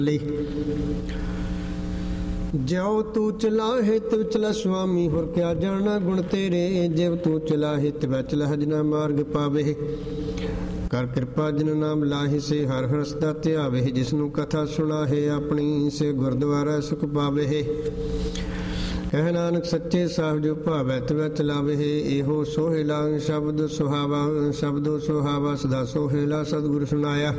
ਜਿਉ ਤੂੰ ਚਲਾਹੇ ਤਿਵ ਚਲਾ ਸੁਆਮੀ, ਹੋਰ ਕਿਆ ਜਾਣਾ ਗੁਣ ਤੇਰੇ। ਜਿਵ ਤੂੰ ਚਲਾਹੇ ਤਿਵ ਚਲਾ ਹਜਨਾ ਮਾਰਗ ਪਾਵੇ। ਕਰ ਕਿਰਪਾ ਜਿਨ ਨਾਮ ਲਾਹੇ, ਸੇ ਹਰ ਹਰ ਸਦਾ ਧਿਆਵੇ। ਜਿਸਨੂੰ ਕਥਾ ਸੁਣਾਹੇ ਆਪਣੀ, ਸੇ ਗੁਰਦੁਆਰਾ ਸੁਖ ਪਾਵੇ। ਕਹਿ ਨਾਨਕ ਸੱਚੇ ਸਾਹਿਬ ਜੋ ਭਾਵੈ ਤਿਵ ਚਲਾਵੇ। ਇਹੋ ਸੋਹਿਲਾ ਸ਼ਬਦ ਸੁਹਾਵਾ, ਸ਼ਬਦੋ ਸੁਹਾਵਾ ਸਦਾ ਸੋਹਿਲਾ ਸਤਿਗੁਰ ਸੁਣਾਇਆ।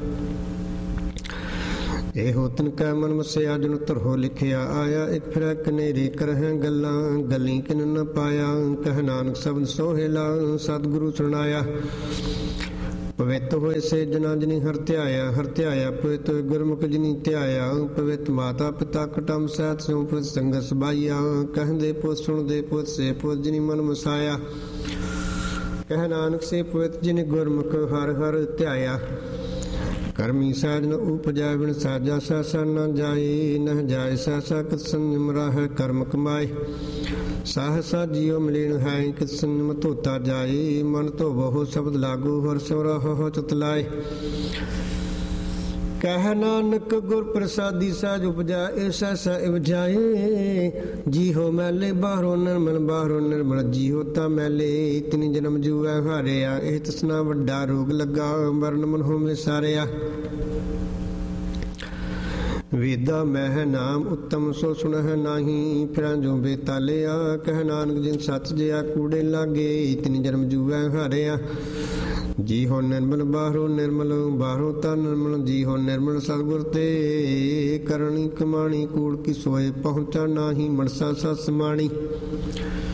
ਇਹੋ ਤਿਨ ਕੈ ਮਨ ਵਸਿਆ, ਜਨ ਧਰੋ ਲਿਖਿਆ ਆਇਆ। ਇੱਕ ਫਿਰੈ ਕਨੇਰੇ ਕਰਹਿ ਗੱਲਾਂ, ਗੱਲੀ ਕਿਨ ਨ ਪਾਇਆ। ਕਹਿ ਨਾਨਕ ਸ਼ਬਦ ਸੋਹਿਲਾ ਸਤਿਗੁਰੂ ਸੁਣਾਇਆ। ਪਵਿੱਤ ਹੋਏ ਸੇ ਜਨਾ ਜਿਨੀ ਹਰਿ ਧਿਆਇਆ, ਹਰਿ ਧਿਆਇਆ ਪਵਿੱਤ ਹੋਏ ਗੁਰਮੁਖ ਜਿਨੀ ਧਿਆਇਆ। ਪਵਿੱਤ ਮਾਤਾ ਪਿਤਾ ਕੁਟੁੰਬ ਸਹਿਤ ਸਿਉ ਪਵਿੱਤ ਸੰਗਤ ਸਬਾਈਆ। ਕਹਿੰਦੇ ਪੁੱਤ ਸੁਣਦੇ ਪੁੱਤ, ਸੇ ਪੁੱਤ ਜਿਨੀ ਮਨ ਵਸਾਇਆ। ਕਹਿ ਨਾਨਕ ਸੇ ਪਵਿੱਤ ਜਿਨੀ ਗੁਰਮੁਖ ਹਰਿ ਹਰਿ ਧਿਆਇਆ। ਕਰਮੀ ਸਾਜ ਨ ਉਪਜੈ, ਬਿਨ ਸਾਜਾ ਸਾਸਾ ਨ ਜਾਏ। ਨਹ ਜਾਏ ਸਾਸਾ ਕਿਤ ਸੰਜਮ ਰਾਹੈ, ਕਰਮ ਕਮਾਏ। ਸਾਹਸਾ ਜੀਉ ਮਿਲੇਨ ਹੈ, ਕਿਤ ਸੰਜਮ ਧੋਤਾ ਜਾਏ। ਮਨ ਧੋਵਹੁ ਸ਼ਬਦ ਲਾਗੂ, ਹਰਿ ਸਿਉ ਰਹੋ ਚਿਤ ਲਾਏ। ਕਹਿ ਨਾਨਕ ਗੁਰ ਪ੍ਰਸਾਦੀ ਸਾਜ ਉਪਜਾ, ਏ ਸਹਿਸਾ ਇਵਜਾਏ। ਜੀ ਹੋ ਮੈਲੇ ਬਾਹਰੋਂ ਨਿਰਮਲ, ਬਾਹਰੋਂ ਨਿਰਮਲ ਜੀ ਹੋ ਤਾ ਮੈਲੇ। ਤਿਨ ਜਨਮ ਜੂਐ ਹਾਰਿਆ, ਇਹ ਤਸਨਾ ਵੱਡਾ ਰੋਗ ਲੱਗਾ। ਮਰਨ ਮਨ ਹੋ ਵਿਸਾਰਿਆ। ਵੇਦਾ ਮਹਿ ਨਾਮ ਉੱਤਮ, ਸੋ ਸੁਣਹਿ ਨਾਹੀ। ਫਿਰਾਂ ਜੋ ਬੇਤਾਲਿਆ, ਕਹਿ ਨਾਨਕ ਜਿਨ ਸੱਚ ਜਿਆ ਕੂੜੇ ਲਾਗੇ। ਤਿਨ ਜਨਮ ਜੂਐ ਹਾਰਿਆ। ਜੀ ਹੋ ਨਿਰਮਲ ਬਾਹਰੋਂ ਨਿਰਮਲ, ਬਾਹਰੋਂ ਤਾਂ ਨਿਰਮਲ। ਜੀ ਹੋ ਨਿਰਮਲ ਸਤਿਗੁਰ ਤੇ ਕਰਨੀ ਕਮਾਣੀ। ਕੂੜ ਕੀ ਸੋਏ ਪਹੁੰਚਾ ਨਾਹੀ, ਮਨਸਾ ਸਤ ਸਮਾਣੀ।